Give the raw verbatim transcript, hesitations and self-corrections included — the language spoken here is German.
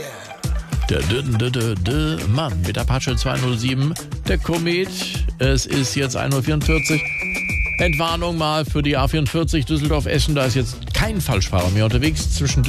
Der D D D D Mann mit Apache zweihundertsieben, der Komet. Es ist jetzt ein Uhr vierundvierzig. Entwarnung mal für die A vierundvierzig Düsseldorf-Essen. Da ist jetzt kein Falschfahrer mehr unterwegs zwischen